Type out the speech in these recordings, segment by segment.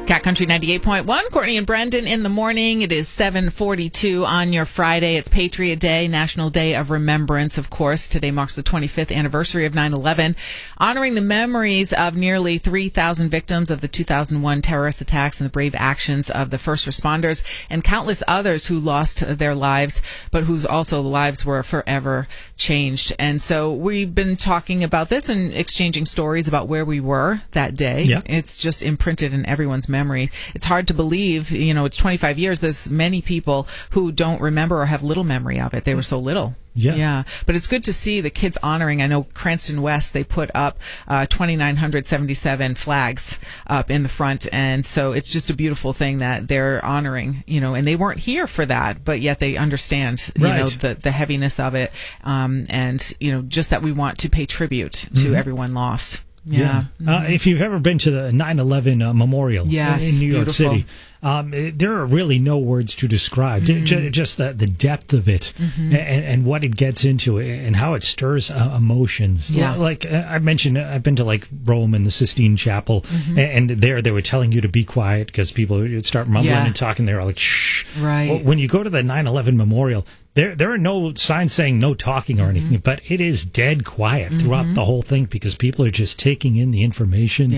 Cat Country 98.1, Courtney and Brendan in the morning. It is 7:42 on your Friday. It's Patriot Day, National Day of Remembrance, of course. Today marks the 25th anniversary of 9/11, honoring the memories of nearly 3,000 victims of the 2001 terrorist attacks and the brave actions of the first responders and countless others who lost their lives, but whose also lives were forever changed. And so we've been talking about this and exchanging stories about where we were that day. Yeah. It's just imprinted in everyone's memory. It's hard to believe, it's 25 years. There's many people who don't remember or have little memory of it. They were so little. Yeah. But it's good to see the kids honoring. I know Cranston West, they put up 2,977 flags up in the front. And so it's just a beautiful thing that they're honoring, and they weren't here for that, but yet they understand, the heaviness of it. And, just that we want to pay tribute to everyone lost. Yeah. If you've ever been to the 9/11 memorial in New York City, there are really no words to describe just the depth of it and what it gets into and how it stirs emotions. Yeah. Like I mentioned, I've been to like Rome and the Sistine Chapel, and there they were telling you to be quiet because people would start mumbling and talking. They were like, shh. Right. Well, when you go to the 9/11 memorial, there are no signs saying no talking or anything, but it is dead quiet throughout the whole thing because people are just taking in the information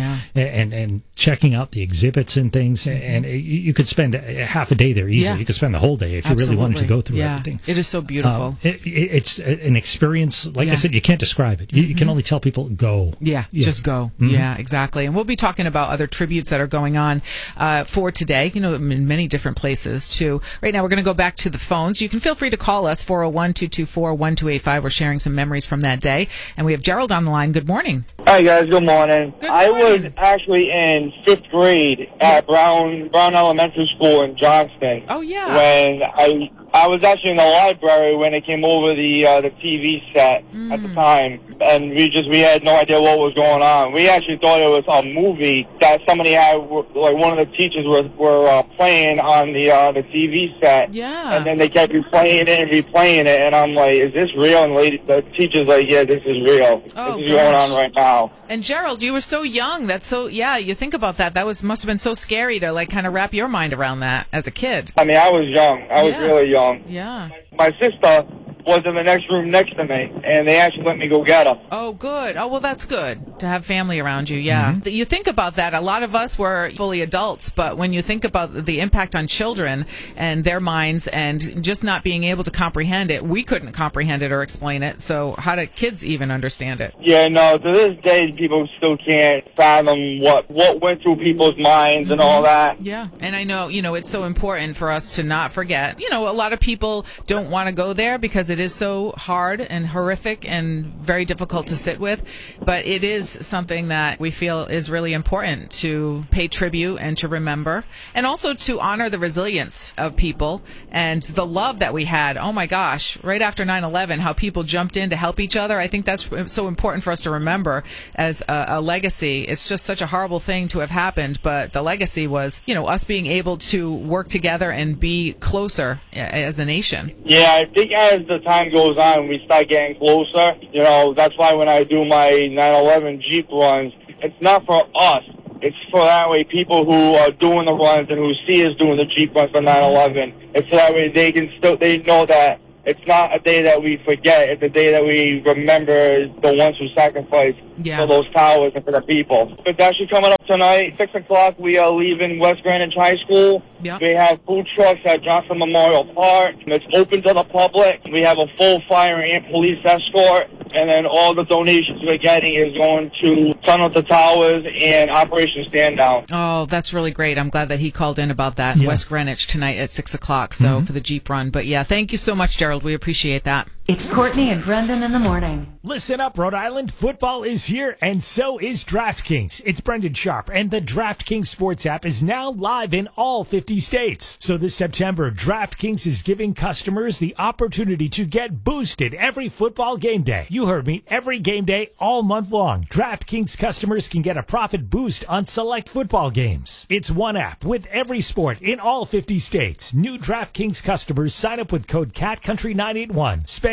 and checking out the exhibits and things. And you could spend half a day there easily. Yeah. You could spend the whole day if you really wanted to go through everything. It is so beautiful. It's an experience. Like I said, you can't describe it. You can only tell people go. Just go. Yeah, exactly. And we'll be talking about other tributes that are going on for today, in many different places too. Right now, we're going to go back to the phones. You can feel free to call us, 401-224-1285. We're sharing some memories from that day. And we have Gerald on the line. Good morning. Hi, guys. Good morning. Good I morning. was actually in 5th grade at Brown Elementary School in Johnston. Oh, yeah. When I was actually in the library when it came over the TV set at the time, and we had no idea what was going on. We actually thought it was a movie that somebody had, like one of the teachers were playing on the TV set. Yeah. And then they kept replaying it, and I'm like, is this real? And the teacher's like, yeah, this is real. Oh, this is going on right now. And Gerald, you were so young. You think about that. That must have been so scary to kind of wrap your mind around that as a kid. I mean, I was young. I was really young. Yeah. My sister was in the next room next to me, and they actually let me go get her. Oh, good. Oh, well, that's good to have family around you. Yeah. You think about that. A lot of us were fully adults, but when you think about the impact on children and their minds and just not being able to comprehend it, we couldn't comprehend it or explain it. So how do kids even understand it? Yeah, no, to this day, people still can't fathom what went through people's minds and all that. Yeah. And I know, it's so important for us to not forget. A lot of people don't want to go there because it is so hard and horrific and very difficult to sit with, but it is something that we feel is really important to pay tribute and to remember, and also to honor the resilience of people and the love that we had. Oh my gosh, right after 9/11, how people jumped in to help each other. I think that's so important for us to remember as a legacy. It's just such a horrible thing to have happened, but the legacy was, us being able to work together and be closer as a nation. Yeah, I think as the time goes on, we start getting closer. That's why when I do my 9/11 Jeep runs, it's not for us. It's for that way people who are doing the runs and who see us doing the Jeep runs for 9/11. It's so that way they know that it's not a day that we forget. It's a day that we remember the ones who sacrificed for those towers and for the people. It's actually coming up tonight, 6 o'clock. We are leaving West Greenwich High School. Yeah. We have food trucks at Johnson Memorial Park. It's open to the public. We have a full fire and police escort. And then all the donations we're getting is going to Tunnel to Towers and Operation Stand Down. Oh, that's really great. I'm glad that he called in about that in West Greenwich tonight at 6 o'clock. So for the Jeep run. But thank you so much, Gerald. We appreciate that. It's Courtney and Brendan in the morning. Listen up, Rhode Island. Football is here, and so is DraftKings. It's Brendan Sharp, and the DraftKings Sports app is now live in all 50 states. So this September, DraftKings is giving customers the opportunity to get boosted every football game day. You heard me, every game day, all month long. DraftKings customers can get a profit boost on select football games. It's one app with every sport in all 50 states. New DraftKings customers sign up with code CATCountry981. Spend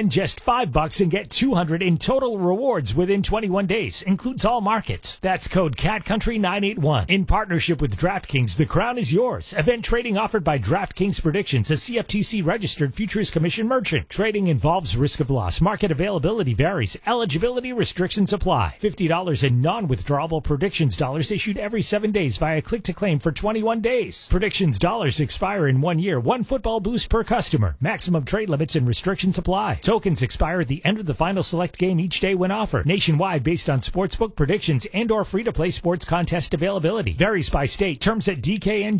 Spend just $5 and get $200 in total rewards within 21 days. Includes all markets. That's code CATCountry981. In partnership with DraftKings, the crown is yours. Event trading offered by DraftKings Predictions, a CFTC registered futures commission merchant. Trading involves risk of loss. Market availability varies. Eligibility restrictions apply. $50 in non-withdrawable predictions dollars issued every 7 days via click-to-claim for 21 days. Predictions dollars expire in 1 year. 1 football boost per customer. Maximum trade limits and restrictions apply. Tokens expire at the end of the final select game each day when offered. Nationwide based on sportsbook predictions and or free-to-play sports contest availability. Varies by state. Terms at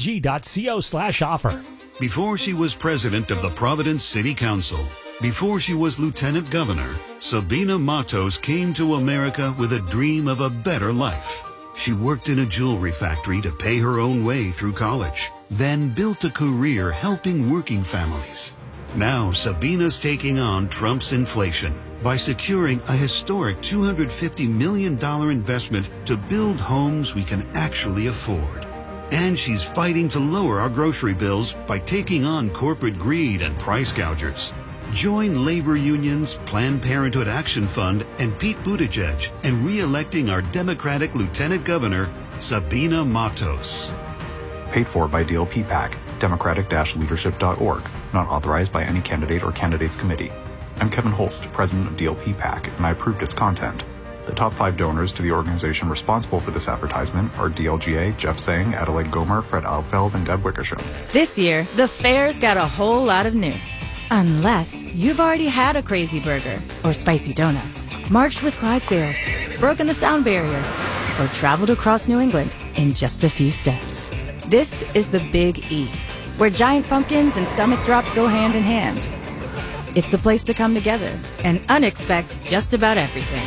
dkng.co/offer. Before she was president of the Providence City Council, before she was lieutenant governor, Sabina Matos came to America with a dream of a better life. She worked in a jewelry factory to pay her own way through college, then built a career helping working families. Now Sabina's taking on Trump's inflation by securing a historic $250 million investment to build homes we can actually afford. And she's fighting to lower our grocery bills by taking on corporate greed and price gougers. Join labor unions, Planned Parenthood Action Fund, and Pete Buttigieg in re-electing our Democratic Lieutenant Governor, Sabina Matos. Paid for by DLP PAC, democratic-leadership.org, not authorized by any candidate or candidates committee. I'm Kevin Holst, president of DLP PAC, and I approved its content. The top 5 donors to the organization responsible for this advertisement are DLGA, Jeff Sang, Adelaide Gomer, Fred Alfeld, and Deb Wickersham. This year, the fair's got a whole lot of new. Unless you've already had a crazy burger, or spicy donuts, marched with Clydesdales, broken the sound barrier, or traveled across New England in just a few steps. This is the Big E, where giant pumpkins and stomach drops go hand in hand. It's the place to come together and unexpect just about everything.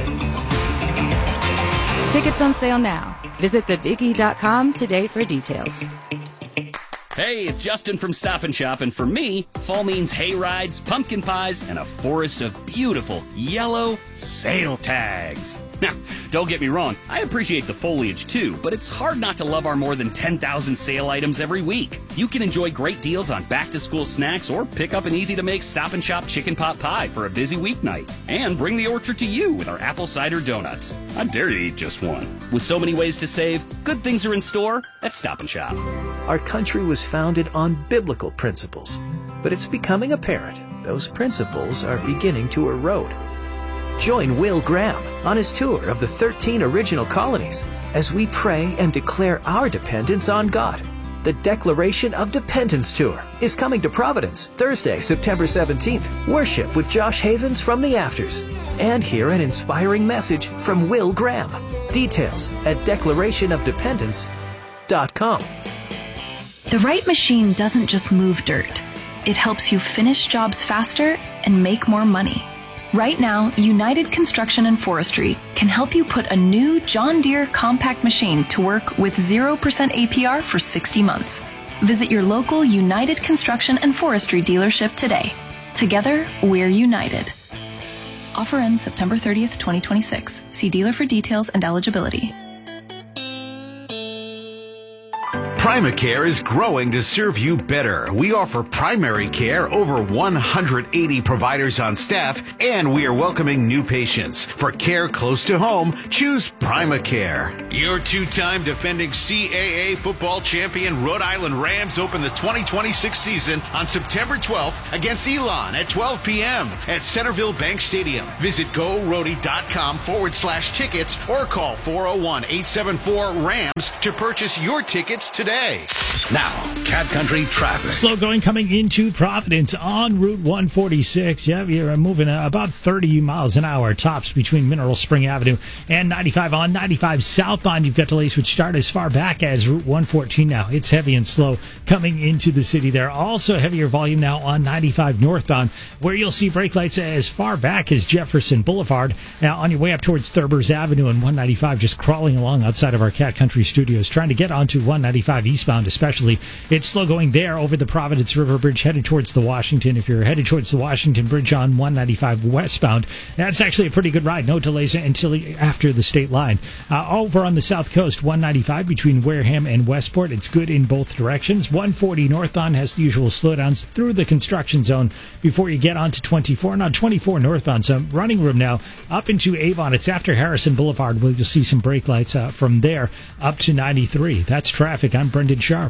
Tickets on sale now. Visit thebige.com today for details. Hey, it's Justin from Stop and Shop, and for me, fall means hay rides, pumpkin pies, and a forest of beautiful yellow sale tags. Now, don't get me wrong, I appreciate the foliage too, but it's hard not to love our more than 10,000 sale items every week. You can enjoy great deals on back-to-school snacks or pick up an easy-to-make Stop and Shop chicken pot pie for a busy weeknight. And bring the orchard to you with our apple cider donuts. I dare you to eat just one. With so many ways to save, good things are in store at Stop and Shop. Our country was founded on biblical principles, but it's becoming apparent those principles are beginning to erode. Join Will Graham on his tour of the 13 original colonies as we pray and declare our dependence on God. The Declaration of Dependence Tour is coming to Providence Thursday, September 17th. Worship with Josh Havens from the Afters and hear an inspiring message from Will Graham. Details at declarationofdependence.com. The right machine doesn't just move dirt. It helps you finish jobs faster and make more money. Right now, United Construction and Forestry can help you put a new John Deere compact machine to work with 0% APR for 60 months. Visit your local United Construction and Forestry dealership today. Together, we're united. Offer ends September 30th, 2026. See dealer for details and eligibility. Primacare is growing to serve you better. We offer primary care, over 180 providers on staff, and we are welcoming new patients. For care close to home, choose Primacare. Your 2-time defending CAA football champion Rhode Island Rams open the 2026 season on September 12th against Elon at 12 p.m. at Centerville Bank Stadium. Visit GoRody.com/tickets or call 401-874-RAMS to purchase your tickets today. Now, Cat Country traffic. Slow going coming into Providence on Route 146. Yeah, you're moving about 30 miles an hour tops between Mineral Spring Avenue and 95. On 95 southbound, you've got delays which start as far back as Route 114 now. It's heavy and slow coming into the city there. Also heavier volume now on 95 northbound, where you'll see brake lights as far back as Jefferson Boulevard. Now, on your way up towards Thurbers Avenue and 195, just crawling along outside of our Cat Country studios, trying to get onto 195. eastbound especially. It's slow going there over the Providence River Bridge headed towards the Washington. If you're headed towards the Washington Bridge on 195 westbound, that's actually a pretty good ride. No delays until after the state line. Over on the south coast, 195 between Wareham and Westport. It's good in both directions. 140 northbound has the usual slowdowns through the construction zone before you get onto 24. And on 24 northbound, some running room now up into Avon. It's after Harrison Boulevard where you'll see some brake lights from there up to 93. That's traffic. I'm Brendan Sharp.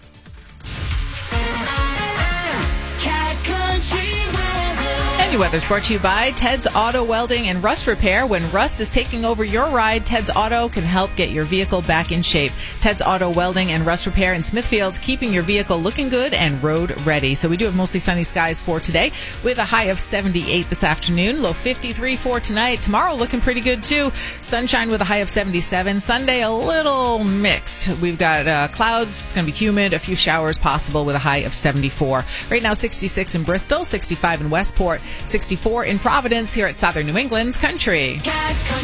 Any weather's brought to you by Ted's Auto Welding and Rust Repair. When rust is taking over your ride, Ted's Auto can help get your vehicle back in shape. Ted's Auto Welding and Rust Repair in Smithfield, keeping your vehicle looking good and road ready. So we do have mostly sunny skies for today with a high of 78 this afternoon, low 53 for tonight. Tomorrow looking pretty good too. Sunshine with a high of 77. Sunday a little mixed. We've got clouds. It's going to be humid. A few showers possible with a high of 74. Right now 66 in Bristol, 65 in Westport, 64 in Providence here at Southern New England's Country.